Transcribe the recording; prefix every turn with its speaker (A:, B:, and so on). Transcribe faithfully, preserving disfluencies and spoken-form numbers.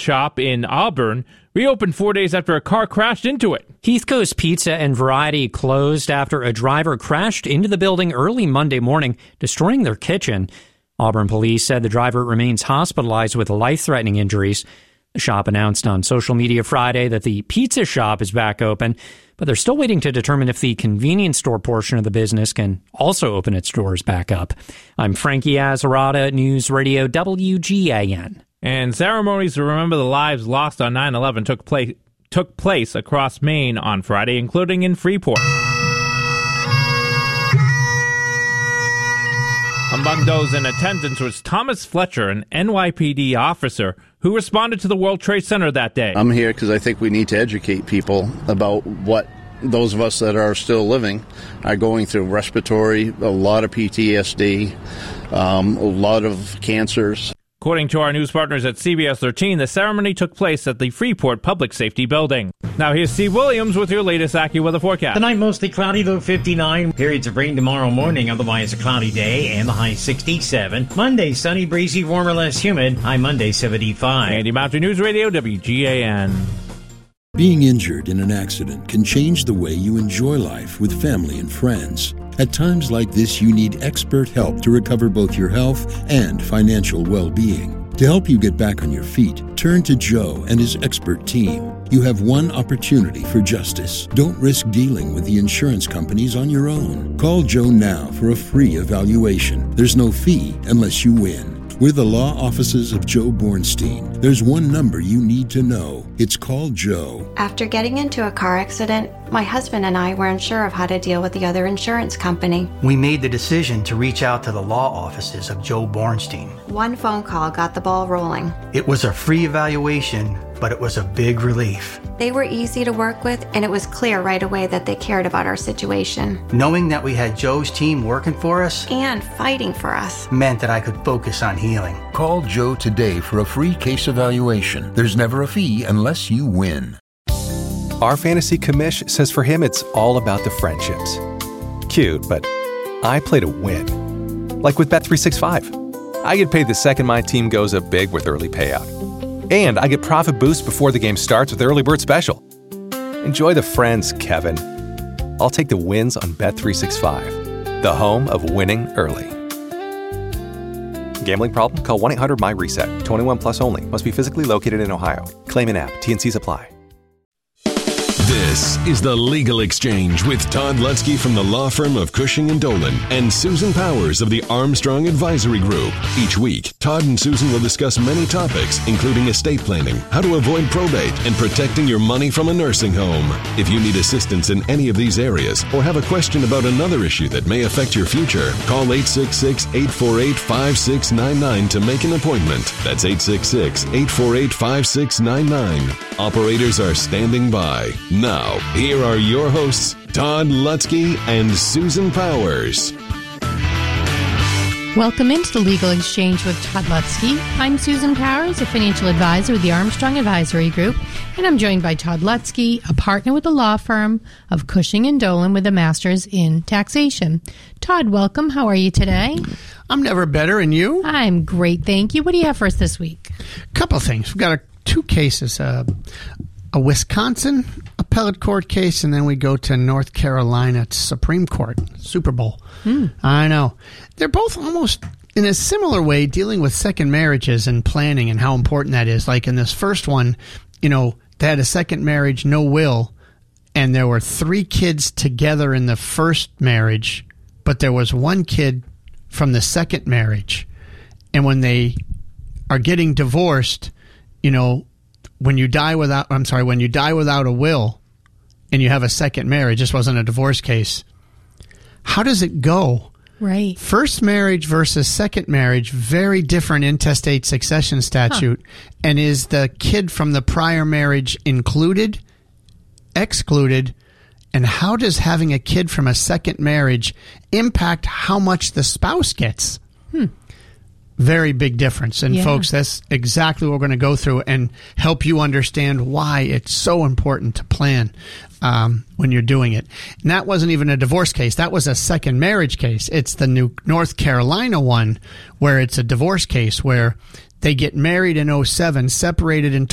A: shop in Auburn reopened four days after a car crashed into it.
B: Heath Coast Pizza and Variety closed after a driver crashed into the building early Monday morning, destroying their kitchen. Auburn police said the driver remains hospitalized with life-threatening injuries. The shop announced on social media Friday that the pizza shop is back open, but they're still waiting to determine if the convenience store portion of the business can also open its doors back up. I'm Frankie Azarada, News Radio W G A N.
A: And ceremonies to remember the lives lost on nine eleven took place took place across Maine on Friday, including in Freeport. Among those in attendance was Thomas Fletcher, an N Y P D officer who responded to the World Trade Center that day.
C: I'm here because I think we need to educate people about what those of us that are still living are going through. Respiratory, a lot of P T S D, um, a lot of cancers.
A: According to our news partners at C B S thirteen, the ceremony took place at the Freeport Public Safety Building. Now here's Steve Williams with your latest AccuWeather forecast.
D: Tonight mostly cloudy, low fifty-nine. Periods of rain tomorrow morning, otherwise a cloudy day, and the high sixty-seven. Monday, sunny, breezy, warmer, less humid. High Monday, seventy-five.
A: Andy Mountain News Radio, W G A N.
E: Being injured in an accident can change the way you enjoy life with family and friends. At times like this, you need expert help to recover both your health and financial well-being. To help you get back on your feet, turn to Joe and his expert team. You have one opportunity for justice. Don't risk dealing with the insurance companies on your own. Call Joe now for a free evaluation. There's no fee unless you win. We're the law offices of Joe Bornstein. There's one number you need to know. It's called Joe.
F: After getting into a car accident, my husband and I weren't sure of how to deal with the other insurance company.
G: We made the decision to reach out to the law offices of Joe Bornstein.
F: One phone call got the ball rolling.
G: It was a free evaluation, but it was a big relief.
F: They were easy to work with, and it was clear right away that they cared about our situation.
G: Knowing that we had Joe's team working for us
F: and fighting for us
G: meant that I could focus on healing.
E: Call Joe today for a free case evaluation. There's never a fee unless you win.
H: Our fantasy commish says for him it's all about the friendships. Cute, but I play to win. Like with Bet three sixty-five. I get paid the second my team goes up big with early payout. And I get profit boosts before the game starts with Early Bird Special. Enjoy the friends, Kevin. I'll take the wins on Bet three sixty-five, the home of winning early. Gambling problem? Call one eight hundred my reset. twenty-one plus only. Must be physically located in Ohio. Claim an app. T N Cs apply.
I: This is The Legal Exchange with Todd Lutzke from the law firm of Cushing and Dolan and Susan Powers of the Armstrong Advisory Group. Each week, Todd and Susan will discuss many topics, including estate planning, how to avoid probate, and protecting your money from a nursing home. If you need assistance in any of these areas or have a question about another issue that may affect your future, call eight six six, eight four eight, five six nine nine to make an appointment. That's eight six six, eight four eight, five six nine nine. Operators are standing by. Now, here are your hosts, Todd Lutzke and Susan Powers.
J: Welcome into the Legal Exchange with Todd Lutzke. I'm Susan Powers, a financial advisor with the Armstrong Advisory Group, and I'm joined by Todd Lutzke, a partner with the law firm of Cushing and Dolan with a master's in taxation. Todd, welcome. How are you today?
K: I'm never better, and you?
J: I'm great, thank you. What do you have for us this week?
K: A couple of things. We've got a, two cases. Uh, a Wisconsin appellate court case, and then we go to North Carolina Supreme Court, Super Bowl. Mm. I know. They're both almost in a similar way dealing with second marriages and planning and how important that is. Like in this first one, you know, they had a second marriage, no will, and there were three kids together in the first marriage, but there was one kid from the second marriage. And when they are getting divorced, you know, when you die without, I'm sorry, when you die without a will and you have a second marriage, this wasn't a divorce case, how does it go?
J: Right.
K: First marriage versus second marriage, very different intestate succession statute. Huh. And is the kid from the prior marriage included, excluded, and how does having a kid from a second marriage impact how much the spouse gets?
J: Hmm.
K: Very big difference. And
J: yeah.
K: folks, that's exactly what we're going to go through and help you understand why it's so important to plan um, when you're doing it. And that wasn't even a divorce case. That was a second marriage case. It's the new North Carolina one where it's a divorce case where they get married in oh seven, separated in